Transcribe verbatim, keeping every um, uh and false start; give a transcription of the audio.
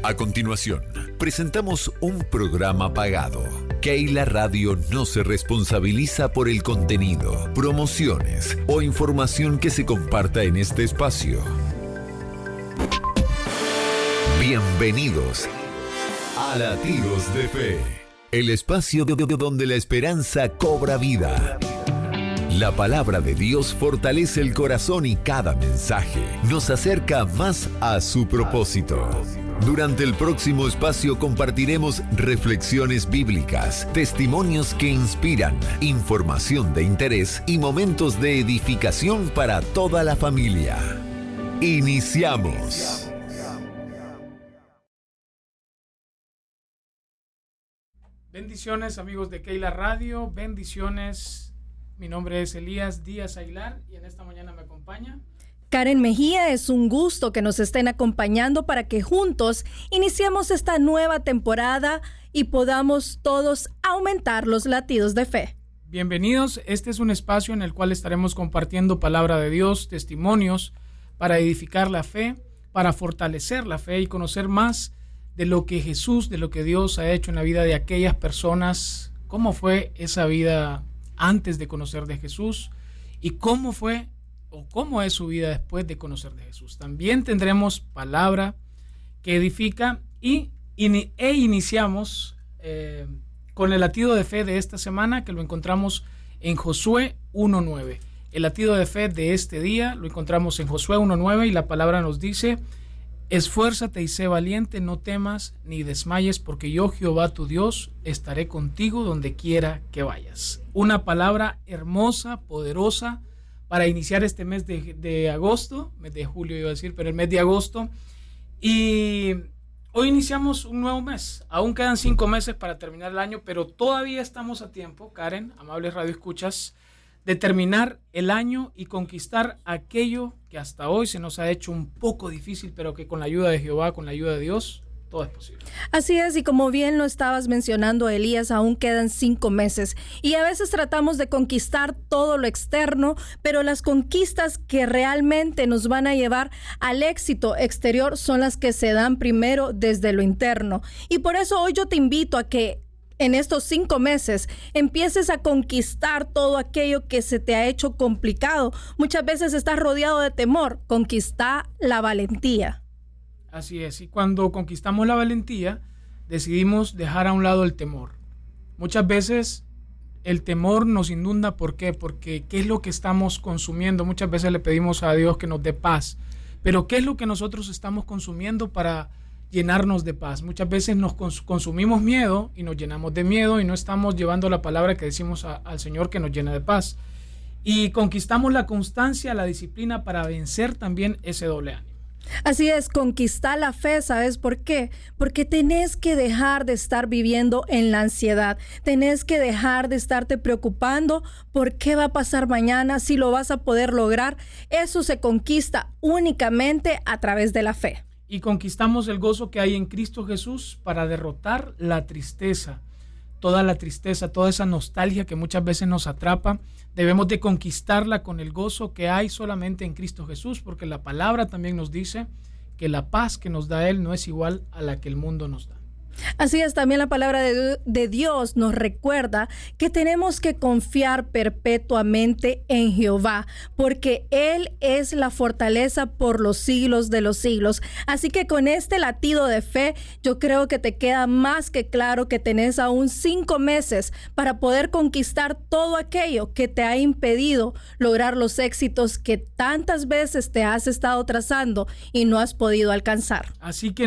A continuación, presentamos un programa pagado. Keila Radio no se responsabiliza por el contenido, promociones o información que se comparta en este espacio. Bienvenidos a Latidos de Fe, el espacio de donde la esperanza cobra vida. La palabra de Dios fortalece el corazón y cada mensaje nos acerca más a su propósito. Durante el próximo espacio compartiremos reflexiones bíblicas, testimonios que inspiran, información de interés y momentos de edificación para toda la familia. Iniciamos. Bendiciones, amigos de Keila Radio, bendiciones. Mi nombre es Elías Díaz Aguilar y en esta mañana me acompaña Karen Mejía. Es un gusto que nos estén acompañando para que juntos iniciemos esta nueva temporada y podamos todos aumentar los latidos de fe. Bienvenidos, este es un espacio en el cual estaremos compartiendo palabra de Dios, testimonios para edificar la fe, para fortalecer la fe y conocer más de lo que Jesús, de lo que Dios ha hecho en la vida de aquellas personas, cómo fue esa vida antes de conocer de Jesús y cómo fue o cómo es su vida después de conocer de Jesús. También tendremos palabra que edifica y in, e iniciamos eh, con el latido de fe de esta semana, que lo encontramos en Josué uno nueve. El latido de fe de este día lo encontramos en Josué uno nueve y la palabra nos dice: esfuérzate y sé valiente, no temas ni desmayes, porque yo, Jehová tu Dios, estaré contigo donde quiera que vayas. Una palabra hermosa, poderosa, para iniciar este mes de, de agosto, mes de julio iba a decir, pero el mes de agosto. Y hoy iniciamos un nuevo mes. Aún quedan cinco meses para terminar el año, pero todavía estamos a tiempo, Karen, amables radioescuchas, de terminar el año y conquistar aquello que hasta hoy se nos ha hecho un poco difícil, pero que con la ayuda de Jehová, con la ayuda de Dios, todo es posible. Así es, y como bien lo estabas mencionando, Elías, aún quedan cinco meses y a veces tratamos de conquistar todo lo externo, pero las conquistas que realmente nos van a llevar al éxito exterior son las que se dan primero desde lo interno. Y por eso hoy yo te invito a que en estos cinco meses empieces a conquistar todo aquello que se te ha hecho complicado. Muchas veces estás rodeado de temor. Conquista la valentía. Así es, y cuando conquistamos la valentía, decidimos dejar a un lado el temor. Muchas veces el temor nos inunda. ¿Por qué? Porque ¿qué es lo que estamos consumiendo? Muchas veces le pedimos a Dios que nos dé paz. Pero ¿qué es lo que nosotros estamos consumiendo para llenarnos de paz? Muchas veces nos consumimos miedo y nos llenamos de miedo y no estamos llevando la palabra que decimos a, al Señor que nos llena de paz. Y conquistamos la constancia, la disciplina para vencer también ese doble ánimo. Así es, conquistar la fe. ¿Sabes por qué? Porque tenés que dejar de estar viviendo en la ansiedad. Tenés que dejar de estarte preocupando por qué va a pasar mañana, si lo vas a poder lograr. Eso se conquista únicamente a través de la fe. Y conquistamos el gozo que hay en Cristo Jesús para derrotar la tristeza, toda la tristeza, toda esa nostalgia que muchas veces nos atrapa. Debemos de conquistarla con el gozo que hay solamente en Cristo Jesús, porque la palabra también nos dice que la paz que nos da Él no es igual a la que el mundo nos da. Así es, también la palabra de, de Dios nos recuerda que tenemos que confiar perpetuamente en Jehová, porque Él es la fortaleza por los siglos de los siglos. Así que con este latido de fe, yo creo que te queda más que claro que tenés aún cinco meses para poder conquistar todo aquello que te ha impedido lograr los éxitos que tantas veces te has estado trazando y no has podido alcanzar. Así que